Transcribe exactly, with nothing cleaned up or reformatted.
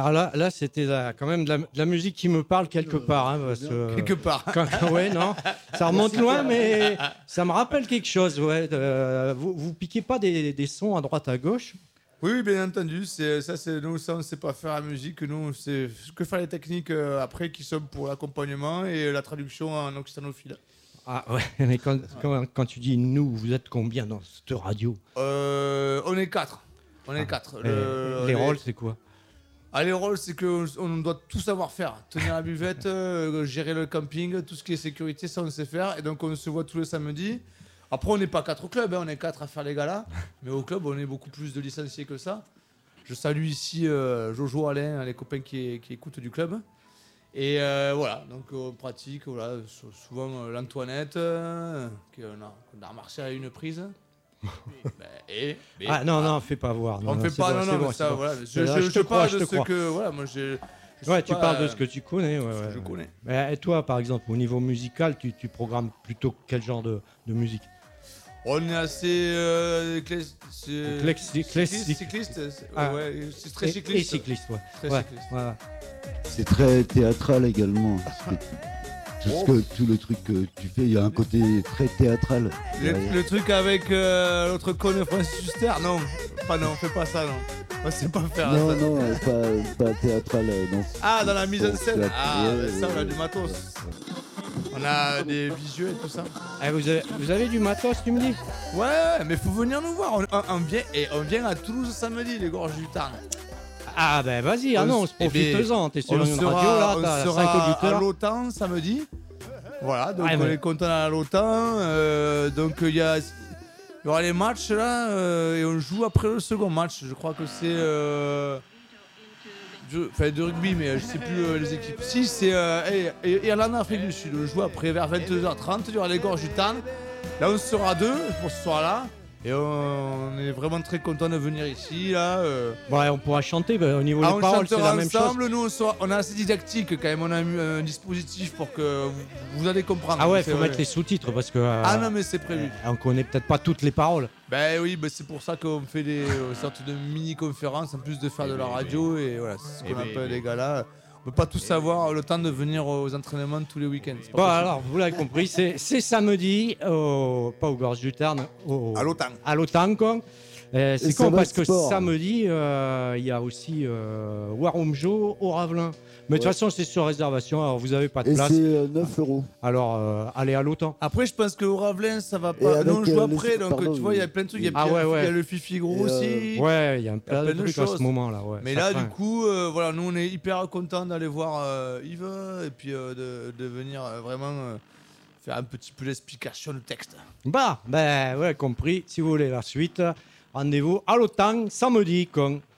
Alors là, là c'était la- quand même de la, de la musique qui me parle quelque part. Hein, parce que, Quelque part. quand- ouais, non, ça remonte loin, mais ça me rappelle quelque chose. Ouais, de- vous, vous piquez pas des, des sons à droite à gauche? Oui, oui, bien entendu. C'est, ça, c'est, nous, ça, on ne sait pas faire la musique. Nous, c'est que faire les techniques euh, après qui sont pour l'accompagnement et la traduction en occitanophile. Ah ouais, mais quand, quand, quand tu dis nous, vous êtes combien dans cette radio? Euh, on est quatre. On est quatre. Et Le- les rôles, c'est quoi? Ah, les rôles, c'est qu'on on doit tout savoir faire. Tenir la buvette, euh, gérer le camping, tout ce qui est sécurité, ça, on sait faire. Et donc, on se voit tous les samedis. Après, on n'est pas quatre au club, hein, on est quatre à faire les galas. Mais au club, on est beaucoup plus de licenciés que ça. Je salue ici euh, Jojo, Alain, les copains qui, qui écoutent du club. Et euh, voilà, donc on pratique, voilà, sou- souvent euh, l'Antoinette, euh, qu'on a, qu'on a remarqué à une prise. Ben, et, mais, Ah non, voilà. non, fais pas voir. Non, On non, fait c'est pas, bon, non, c'est non, bon, mais c'est ça, bon. voilà. Je, Là, je, je je te crois, parle je de te ce crois. que, voilà, moi j'ai. je Ouais, suis tu pas, parles de euh, ce que tu connais. Ouais, ouais, je ouais. connais. Mais, et toi, par exemple, au niveau musical, tu, tu programmes plutôt quel genre de, de musique? On est assez. Euh, clés- c'est- Clexi- cycliste, clexi- cycliste, c'est- Ah. ouais, c'est très Et- cycliste. Et cycliste, ouais. Très Ouais, cycliste. ouais. C'est très théâtral également. Parce que tout, ce que, tout le truc que tu fais, il y a un côté très théâtral. Le, derrière. le truc avec euh, l'autre con de Francis Huster, non, pas non, fais pas ça, non. On sait pas faire Non, ça. non, euh, pas, pas théâtral. euh, non. Ah, dans la mise en scène. Théâtre, Ah, ouais, mais ça, ouais, on a ouais, du matos. ouais, ouais. On a des visuels et tout ça. Ah, vous, avez, vous avez du matos, tu me dis? Ouais, mais faut venir nous voir. On, on- on vient, et on vient à Toulouse samedi, les gorges du Tarn. Ah ben vas-y, annonce, Eh ben, profites-en. T'es sur On une sera, radio, là, on t'as sera cinq à auditeurs. l'OTAN samedi. Voilà, donc Ouais, on mais- est content à l'OTAN. euh, donc il y a. Il y aura les matchs là, euh, et on joue après le second match. Je crois que c'est. Euh, je- Enfin, de rugby, mais je sais plus euh, les équipes. Si, c'est euh, et- et- Irlande, Afrique du Sud. On joue après vers vingt-deux heures trente. Il y aura les gorges du Tarn. Là, on sera deux pour ce soir-là. Et on est vraiment très content de venir ici. Là, euh. Ouais, on pourra chanter, ben, au niveau Ah, des on paroles, c'est la chantera même chose. ensemble. Nous, on, sera- on est assez didactique quand même. On a mis un dispositif pour que vous, vous allez comprendre. Ah ouais, C'est faut vrai. mettre les sous-titres parce que. euh, Ah non, mais c'est prévu. on connaît peut-être pas toutes les paroles. Ben oui, ben c'est pour ça qu'on fait des euh, sortes de mini-conférences en plus de faire de la radio. Et voilà, c'est ce qu'on appelle les galas. On peut pas tout savoir, le temps de venir aux entraînements tous les week-ends. c'est pas Bon, possible. alors, vous l'avez compris, c'est c'est samedi, au, pas aux Gorges du Tarn, au, À l'OTAN. à l'OTAN, quoi. Euh, c'est Et ça con va parce de que sport. samedi, euh, il y a aussi euh, Warum Joe au Ravelin. Mais de toute Ouais. façon, c'est sur réservation, alors vous n'avez pas de Et place. c'est euh, neuf euros. Alors, euh, allez à l'OTAN. Après, je pense qu'au Ravelin, ça va Et pas. avec, Nous, on joue euh, les- après, donc pardon, tu vois, il y a plein de trucs. Il y a, Ah il y a- ouais, ouais. il y a le Fifi Gros Et, euh, aussi. Ouais, il y a un plein de plein de trucs à choses. ce moment-là. Ouais, Mais ça là, craint. du coup, euh, voilà, nous, on est hyper contents d'aller voir euh, Yves et puis euh, de, de venir euh, vraiment euh, faire un petit peu l'explication du texte. Bah, ben, ouais, compris. Si vous voulez la suite, rendez-vous à l'OTAN samedi, con.